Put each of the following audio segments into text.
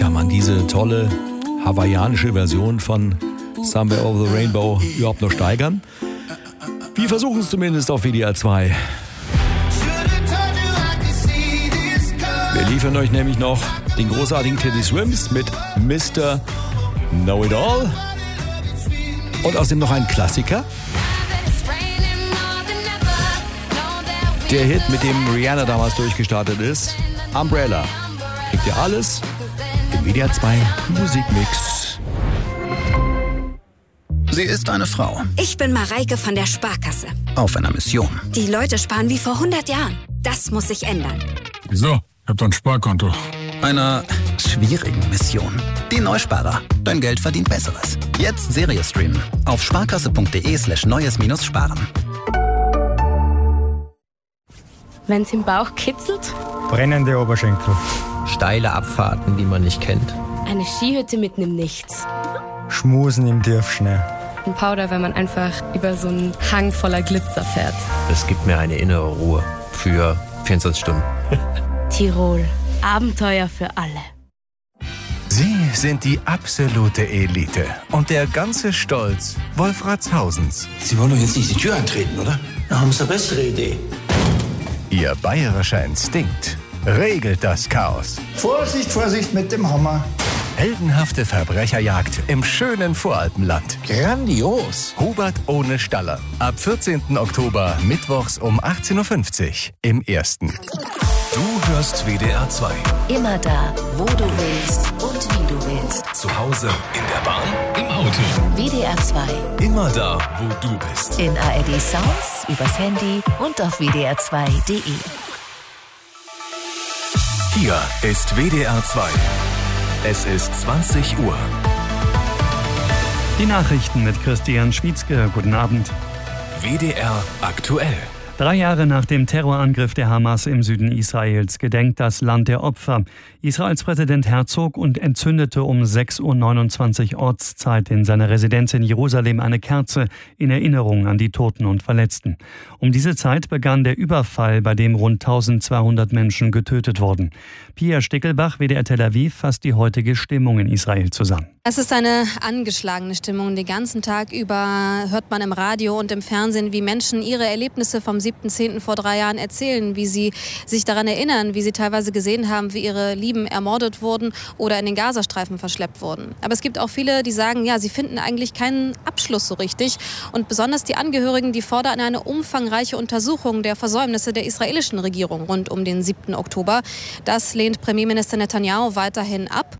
kann man diese tolle hawaiianische Version von Somewhere Over the Rainbow überhaupt noch steigern? Wir versuchen es zumindest auf WDR 2. Wir liefern euch nämlich noch den großartigen Teddy Swims mit Mr. Know It All. Und außerdem noch ein Klassiker. Der Hit, mit dem Rihanna damals durchgestartet ist. Umbrella. Kriegt ihr alles im WDR 2 Musikmix. Sie ist eine Frau. Ich bin Mareike von der Sparkasse. Auf einer Mission. Die Leute sparen wie vor 100 Jahren. Das muss sich ändern. Wieso? Ich hab doch ein Sparkonto. Einer schwierigen Mission. Die Neusparer. Dein Geld verdient Besseres. Jetzt Serie streamen. Auf sparkasse.de/neues-sparen. Wenn's im Bauch kitzelt? Brennende Oberschenkel. Steile Abfahrten, die man nicht kennt. Eine Skihütte mitten im Nichts. Schmusen im Tiefschnee. Ein Powder, wenn man einfach über so einen Hang voller Glitzer fährt. Es gibt mir eine innere Ruhe für 24 Stunden. Tirol. Abenteuer für alle. Sie sind die absolute Elite und der ganze Stolz Wolfratshausens. Sie wollen doch jetzt nicht die Tür eintreten, oder? Da haben Sie eine bessere Idee. Ihr bayerischer Instinkt regelt das Chaos. Vorsicht, Vorsicht mit dem Hammer. Heldenhafte Verbrecherjagd im schönen Voralpenland. Grandios. Hubert ohne Staller. Ab 14. Oktober, mittwochs um 18.50 Uhr im Ersten. Du hörst WDR 2. Immer da, wo du willst und wie du willst. Zu Hause, in der Bahn, im Auto. WDR 2. Immer da, wo du bist. In ARD Sounds, übers Handy und auf wdr2.de. Hier ist WDR 2. Es ist 20 Uhr. Die Nachrichten mit Christian Schwietzke. Guten Abend. WDR aktuell. 3 Jahre nach dem Terrorangriff der Hamas im Süden Israels gedenkt das Land der Opfer. Israels Präsident Herzog entzündete um 6:29 Uhr Ortszeit in seiner Residenz in Jerusalem eine Kerze in Erinnerung an die Toten und Verletzten. Um diese Zeit begann der Überfall, bei dem rund 1200 Menschen getötet wurden. Pia Stickelbach, WDR Tel Aviv, fasst die heutige Stimmung in Israel zusammen. Es ist eine angeschlagene Stimmung. Den ganzen Tag über hört man im Radio und im Fernsehen, wie Menschen ihre Erlebnisse vom 7.10. vor 3 Jahren erzählen, wie sie sich daran erinnern, wie sie teilweise gesehen haben, wie ihre Lieben ermordet wurden oder in den Gazastreifen verschleppt wurden. Aber es gibt auch viele, die sagen, ja, sie finden eigentlich keinen Abschluss so richtig. Und besonders die Angehörigen, die fordern eine umfangreiche Untersuchung der Versäumnisse der israelischen Regierung rund um den 7. Oktober. Das lehnt Premierminister Netanyahu weiterhin ab.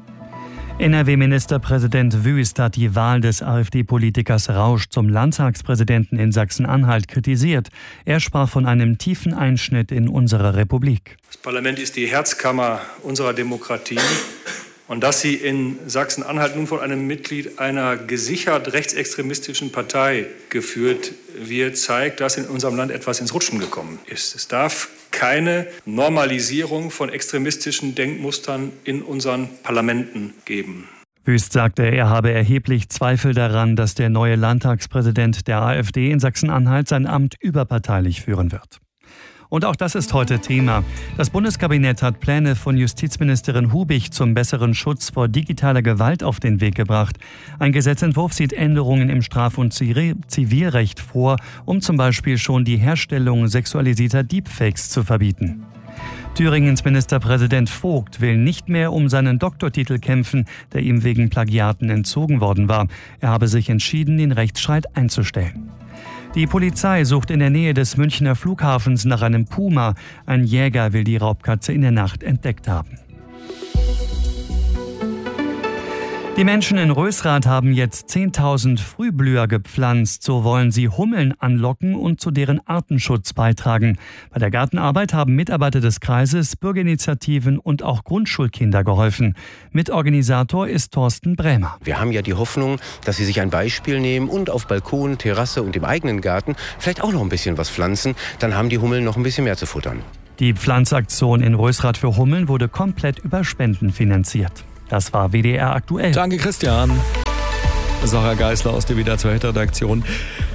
NRW-Ministerpräsident Wüst hat die Wahl des AfD-Politikers Rausch zum Landtagspräsidenten in Sachsen-Anhalt kritisiert. Er sprach von einem tiefen Einschnitt in unsere Republik. Das Parlament ist die Herzkammer unserer Demokratie. Und dass sie in Sachsen-Anhalt nun von einem Mitglied einer gesichert rechtsextremistischen Partei geführt wird, zeigt, dass in unserem Land etwas ins Rutschen gekommen ist. Es darf keine Normalisierung von extremistischen Denkmustern in unseren Parlamenten geben. Wüst sagte, er habe erheblich Zweifel daran, dass der neue Landtagspräsident der AfD in Sachsen-Anhalt sein Amt überparteilich führen wird. Und auch das ist heute Thema. Das Bundeskabinett hat Pläne von Justizministerin Hubich zum besseren Schutz vor digitaler Gewalt auf den Weg gebracht. Ein Gesetzentwurf sieht Änderungen im Straf- und Zivilrecht vor, um zum Beispiel schon die Herstellung sexualisierter Deepfakes zu verbieten. Thüringens Ministerpräsident Vogt will nicht mehr um seinen Doktortitel kämpfen, der ihm wegen Plagiaten entzogen worden war. Er habe sich entschieden, den Rechtsstreit einzustellen. Die Polizei sucht in der Nähe des Münchner Flughafens nach einem Puma. Ein Jäger will die Raubkatze in der Nacht entdeckt haben. Die Menschen in Rösrath haben jetzt 10.000 Frühblüher gepflanzt. So wollen sie Hummeln anlocken und zu deren Artenschutz beitragen. Bei der Gartenarbeit haben Mitarbeiter des Kreises, Bürgerinitiativen und auch Grundschulkinder geholfen. Mitorganisator ist Thorsten Brämer. Wir haben ja die Hoffnung, dass sie sich ein Beispiel nehmen und auf Balkon, Terrasse und im eigenen Garten vielleicht auch noch ein bisschen was pflanzen. Dann haben die Hummeln noch ein bisschen mehr zu futtern. Die Pflanzaktion in Rösrath für Hummeln wurde komplett über Spenden finanziert. Das war WDR aktuell. Danke, Christian. Sarah Geisler aus der WDR 2 Redaktion.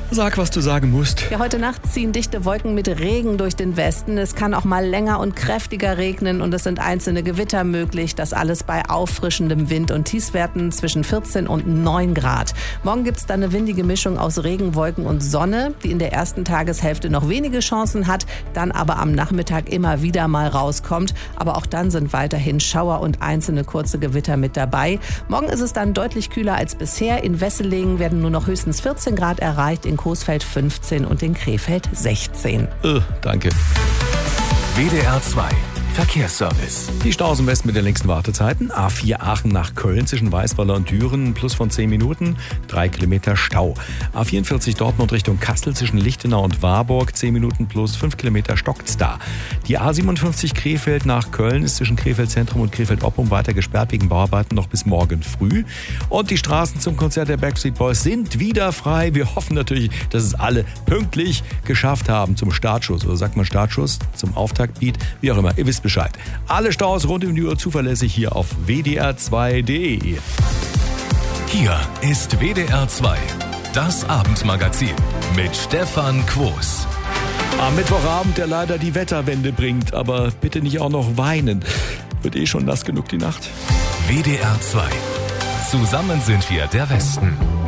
Sag, was du sagen musst. Ja, heute Nacht ziehen dichte Wolken mit Regen durch den Westen. Es kann auch mal länger und kräftiger regnen und es sind einzelne Gewitter möglich. Das alles bei auffrischendem Wind und Tiefstwerten zwischen 14 und 9 Grad. Morgen gibt es dann eine windige Mischung aus Regen, Wolken und Sonne, die in der ersten Tageshälfte noch wenige Chancen hat, dann aber am Nachmittag immer wieder mal rauskommt. Aber auch dann sind weiterhin Schauer und einzelne kurze Gewitter mit dabei. Morgen ist es dann deutlich kühler als bisher. In Wesseling werden nur noch höchstens 14 Grad erreicht, in Coesfeld 15 und in Krefeld 16. Danke. WDR 2 Verkehrsservice. Die Staus im Westen mit den längsten Wartezeiten. A4 Aachen nach Köln zwischen Weißweiler und Düren, plus von 10 Minuten, 3 Kilometer Stau. A44 Dortmund Richtung Kassel zwischen Lichtenau und Warburg, 10 Minuten plus 5 Kilometer stockt's da. Die A57 Krefeld nach Köln ist zwischen Krefeld Zentrum und Krefeld Oppum weiter gesperrt wegen Bauarbeiten noch bis morgen früh. Und die Straßen zum Konzert der Backstreet Boys sind wieder frei. Wir hoffen natürlich, dass es alle pünktlich geschafft haben zum Startschuss. Oder sagt man Startschuss? Zum Auftaktbeat? Wie auch immer. Ihr wisst Bescheid. Alle Staus rund um die Uhr zuverlässig hier auf wdr2.de. Hier ist WDR 2, das Abendmagazin mit Stefan Quos. Am Mittwochabend, der leider die Wetterwende bringt, aber bitte nicht auch noch weinen. Wird schon nass genug die Nacht. WDR 2. Zusammen sind wir der Westen.